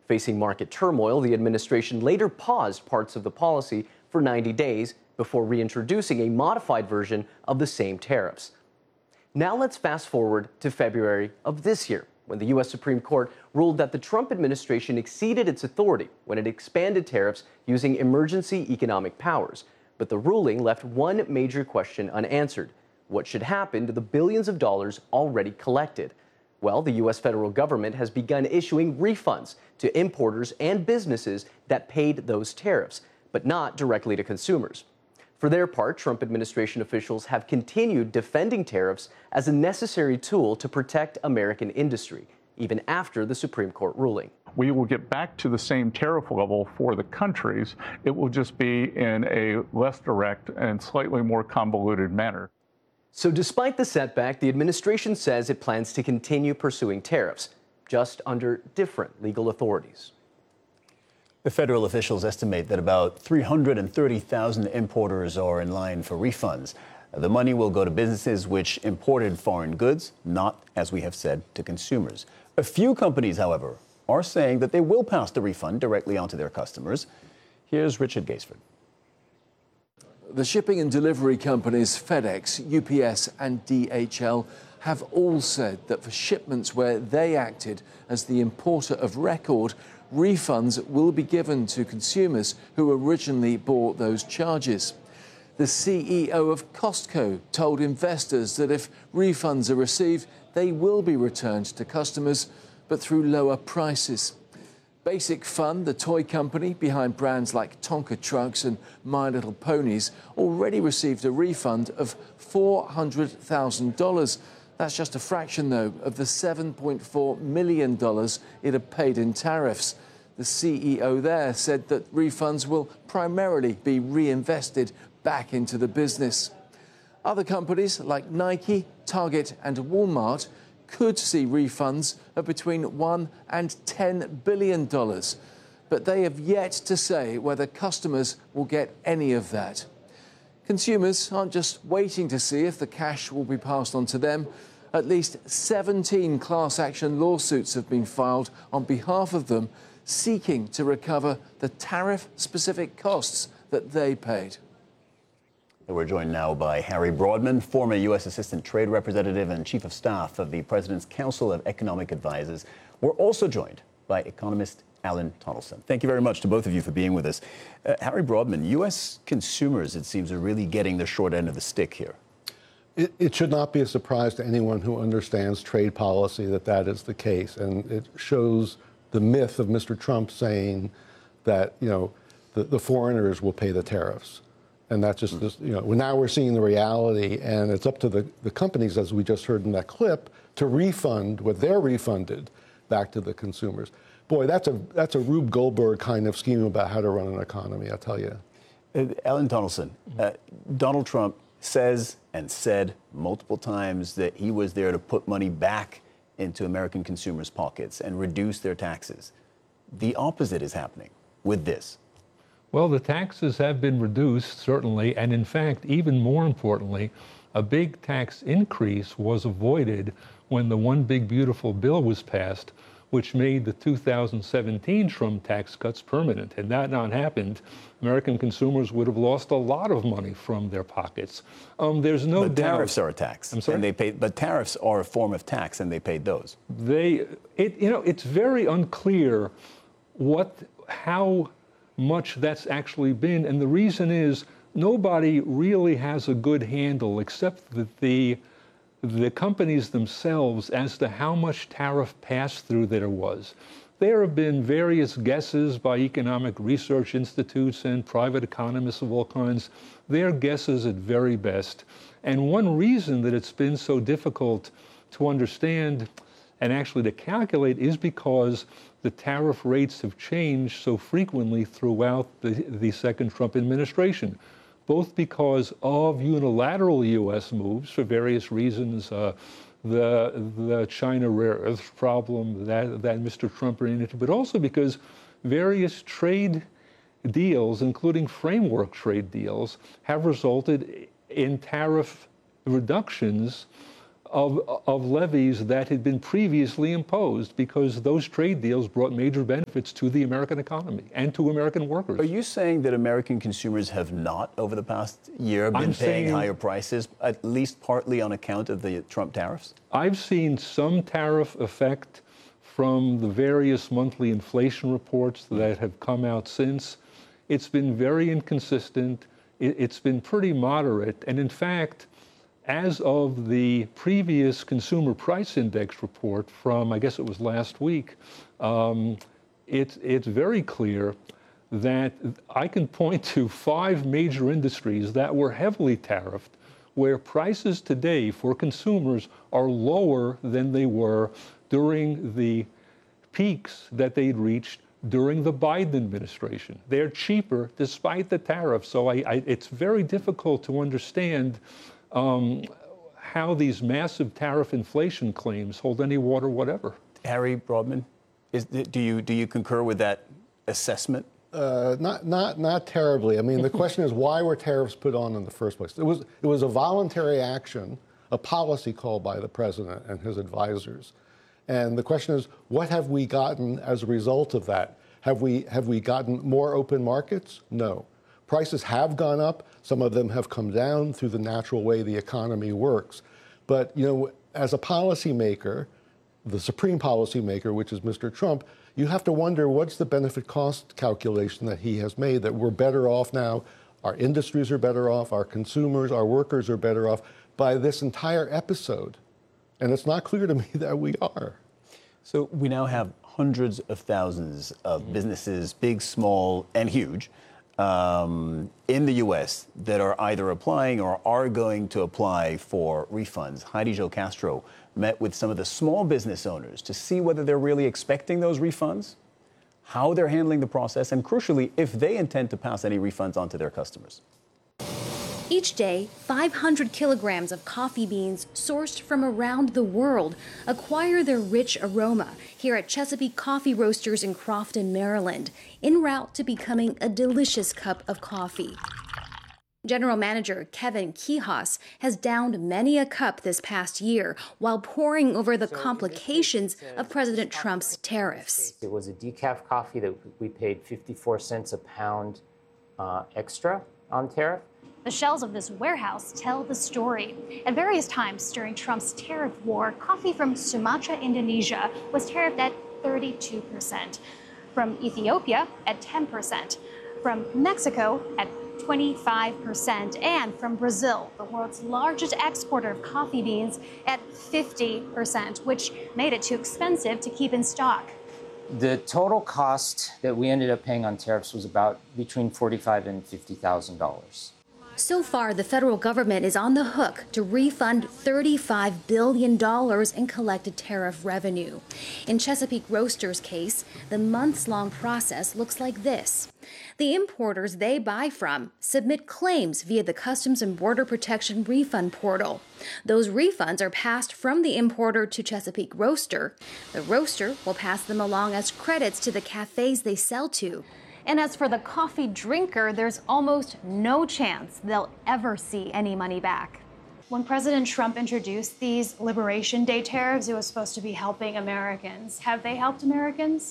Facing market turmoil, the administration later paused parts of the policy for 90 days before reintroducing a modified version of the same tariffs. Now let's fast forward to February of this year, when the U.S. Supreme Court ruled that the Trump administration exceeded its authority when it expanded tariffs using emergency economic powers. But the ruling left one major question unanswered. What should happen to the billions of dollars already collected? Well, the U.S. federal government has begun issuing refunds to importers and businesses that paid those tariffs, but not directly to consumers. For their part, Trump administration officials have continued defending tariffs as a necessary tool to protect American industry, even after the Supreme Court ruling. We will get back to the same tariff level for the countries. It will just be in a less direct and slightly more convoluted manner. So despite the setback, the administration says it plans to continue pursuing tariffs, just under different legal authorities. The federal officials estimate that about 330,000 importers are in line for refunds. The money will go to businesses which imported foreign goods, not, as we have said, to consumers. A few companies, however, are saying that they will pass the refund directly onto their customers. Here's Richard Gaisford. The shipping and delivery companies FedEx, UPS and DHL have all said that for shipments where they acted as the importer of record, refunds will be given to consumers who originally bore those charges. The CEO of Costco told investors that if refunds are received, they will be returned to customers, but through lower prices. Basic Fun, the toy company behind brands like Tonka Trucks and My Little Ponies, already received a refund of $400,000. That's just a fraction, though, of the $7.4 million it had paid in tariffs. The CEO there said that refunds will primarily be reinvested back into the business. Other companies like Nike, Target and Walmart could see refunds of between $1 and $10 billion. But they have yet to say whether customers will get any of that. Consumers aren't just waiting to see if the cash will be passed on to them. At least 17 class action lawsuits have been filed on behalf of them, seeking to recover the tariff-specific costs that they paid. We're joined now by Harry Broadman, former U.S. Assistant Trade Representative and Chief of Staff of the President's Council of Economic Advisors. We're also joined by economist Alan Tonelson. Thank you very much to both of you for being with us. Harry Broadman, U.S. consumers, it seems, are really getting the short end of the stick here. It should not be a surprise to anyone who understands trade policy that that is the case. And it shows the myth of Mr. Trump saying that, the foreigners will pay the tariffs. And that's just, now we're seeing the reality, and it's up to the companies, as we just heard in that clip, to refund what they're refunded back to the consumers. Boy, that's a Rube Goldberg kind of scheme about how to run an economy, I'll tell you. Alan Tonelson, Donald Trump says and said multiple times that he was there to put money back into American consumers' pockets and reduce their taxes. The opposite is happening with this. Well, the taxes have been reduced, certainly, and in fact, even more importantly, a big tax increase was avoided when the One Big Beautiful Bill was passed, which made the 2017 Trump tax cuts permanent. Had that not happened, American consumers would have lost a lot of money from their pockets. There's no doubt. Tariffs are a tax. I'm sorry? But tariffs are a form of tax, and they paid those. It's very unclear how much that's actually been, and the reason is nobody really has a good handle, except that the companies themselves, as to how much tariff pass-through there was. There have been various guesses by economic research institutes and private economists of all kinds. They're guesses at very best. And one reason that it's been so difficult to understand and actually to calculate is because the tariff rates have changed so frequently throughout the second Trump administration, both because of unilateral U.S. moves for various reasons, the China rare earth problem that Mr. Trump ran into, but also because various trade deals, including framework trade deals, have resulted in tariff reductions of levies that had been previously imposed, because those trade deals brought major benefits to the American economy and to American workers. Are you saying that American consumers have not, over the past year, been paying higher prices, at least partly on account of the Trump tariffs? I've seen some tariff effect from the various monthly inflation reports that have come out since. It's been very inconsistent. It's been pretty moderate. And in fact, as of the previous Consumer Price Index report from, I guess it was last week, it's very clear that I can point to 5 major industries that were heavily tariffed, where prices today for consumers are lower than they were during the peaks that they'd reached during the Biden administration. They're cheaper despite the tariffs. So it's very difficult to understand how these massive tariff inflation claims hold any water whatever. Harry Broadman, do you concur with that assessment? Not terribly. I mean, the question is, why were tariffs put on in the first place? It was a voluntary action, a policy call by the president and his advisors. And the question is, what have we gotten as a result of that? Have we gotten more open markets? No. Prices have gone up. Some of them have come down through the natural way the economy works. But, you know, as a policymaker, the supreme policymaker, which is Mr. Trump, you have to wonder what's the benefit cost calculation that he has made, that we're better off now, our industries are better off, our consumers, our workers are better off by this entire episode. And it's not clear to me that we are. So we now have hundreds of thousands of businesses, big, small, and huge, in the U.S. that are either applying or are going to apply for refunds. Heidi Jo Castro met with some of the small business owners to see whether they're really expecting those refunds, how they're handling the process, and crucially, if they intend to pass any refunds on to their customers. Each day, 500 kilograms of coffee beans sourced from around the world acquire their rich aroma here at Chesapeake Coffee Roasters in Crofton, Maryland, en route to becoming a delicious cup of coffee. General Manager Kevin Kihas has downed many a cup this past year while poring over the complications of President Trump's tariffs. It was a decaf coffee that we paid 54 cents a pound extra on tariff. The shells of this warehouse tell the story. At various times during Trump's tariff war, coffee from Sumatra, Indonesia was tariffed at 32%, from Ethiopia at 10%, from Mexico at 25%, and from Brazil, the world's largest exporter of coffee beans, at 50%, which made it too expensive to keep in stock. The total cost that we ended up paying on tariffs was about between $45,000 and $50,000. So far, the federal government is on the hook to refund $35 billion in collected tariff revenue. In Chesapeake Roasters' case, the months-long process looks like this. The importers they buy from submit claims via the Customs and Border Protection refund portal. Those refunds are passed from the importer to Chesapeake Roaster. The roaster will pass them along as credits to the cafes they sell to. And as for the coffee drinker, there's almost no chance they'll ever see any money back. When President Trump introduced these Liberation Day tariffs, it was supposed to be helping Americans. Have they helped Americans?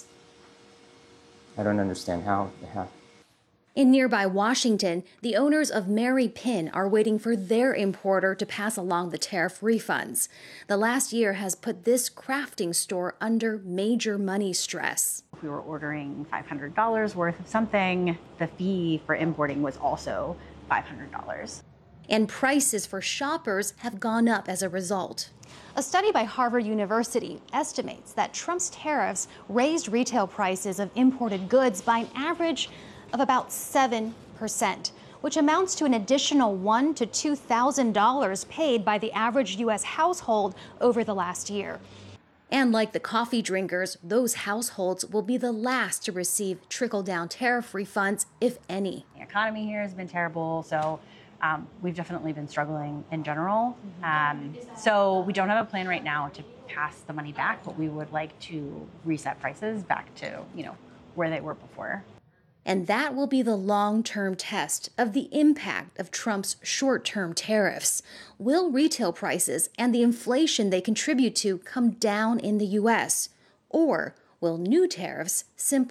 I don't understand how they have. In nearby Washington, the owners of Mary Pin are waiting for their importer to pass along the tariff refunds. The last year has put this crafting store under major money stress. If we were ordering $500 worth of something, the fee for importing was also $500. And prices for shoppers have gone up as a result. A study by Harvard University estimates that Trump's tariffs raised retail prices of imported goods by an average of about 7%, which amounts to an additional $1,000 to $2,000 paid by the average U.S. household over the last year. And like the coffee drinkers, those households will be the last to receive trickle-down tariff refunds, if any. The economy here has been terrible, so we've definitely been struggling in general. So we don't have a plan right now to pass the money back, but we would like to reset prices back to, where they were before. And that will be the long-term test of the impact of Trump's short-term tariffs. Will retail prices and the inflation they contribute to come down in the U.S.? Or will new tariffs simply